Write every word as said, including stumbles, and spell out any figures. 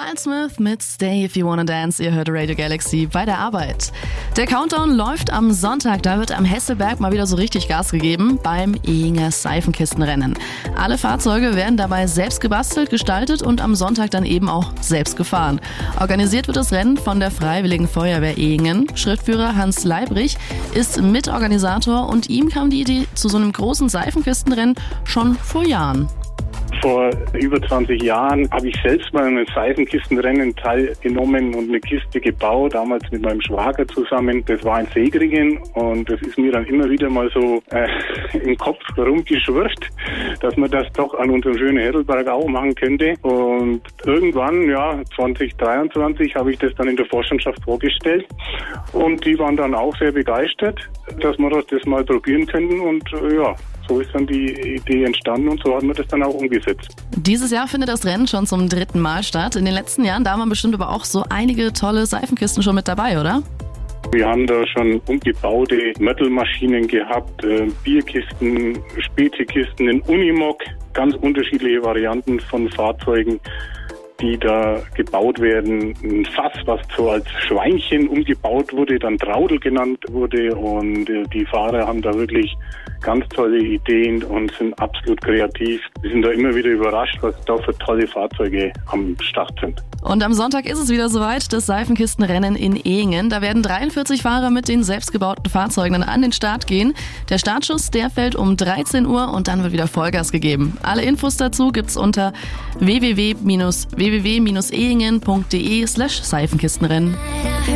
Miles Smith mit Stay If You Wanna Dance. Ihr hört Radio Galaxy bei der Arbeit. Der Countdown läuft am Sonntag. Da wird am Hesselberg mal wieder so richtig Gas gegeben beim Ehinger Seifenkistenrennen. Alle Fahrzeuge werden dabei selbst gebastelt, gestaltet und am Sonntag dann eben auch selbst gefahren. Organisiert wird das Rennen von der Freiwilligen Feuerwehr Ehingen. Schriftführer Hans Leibrich ist Mitorganisator und ihm kam die Idee zu so einem großen Seifenkistenrennen schon vor Jahren. Vor über zwanzig Jahren habe ich selbst mal an einem Seifenkistenrennen teilgenommen und eine Kiste gebaut, damals mit meinem Schwager zusammen. Das war in Segringen und das ist mir dann immer wieder mal so äh, im Kopf rumgeschwirrt, dass man das doch an unserem schönen Hertelberg auch machen könnte. Und irgendwann, ja, zwanzig dreiundzwanzig, habe ich das dann in der Vorstandschaft vorgestellt und die waren dann auch sehr begeistert, dass wir das mal probieren könnten und äh, ja, so ist dann die Idee entstanden und so haben wir das dann auch umgesetzt. Dieses Jahr findet das Rennen schon zum dritten Mal statt. In den letzten Jahren, da waren bestimmt aber auch so einige tolle Seifenkisten schon mit dabei, oder? Wir haben da schon umgebaute Metal-Maschinen gehabt, äh, Bierkisten, Spezikisten, in Unimog, ganz unterschiedliche Varianten von Fahrzeugen, die da gebaut werden. Ein Fass, was so als Schweinchen umgebaut wurde, dann Traudel genannt wurde und äh, die Fahrer haben da wirklich ganz tolle Ideen und sind absolut kreativ. Wir sind da immer wieder überrascht, was da für tolle Fahrzeuge am Start sind. Und am Sonntag ist es wieder soweit, das Seifenkistenrennen in Ehingen. Da werden dreiundvierzig Fahrer mit den selbstgebauten Fahrzeugen dann an den Start gehen. Der Startschuss, der fällt um dreizehn Uhr und dann wird wieder Vollgas gegeben. Alle Infos dazu gibt's unter w w w punkt ehingen punkt d e slash Seifenkistenrennen.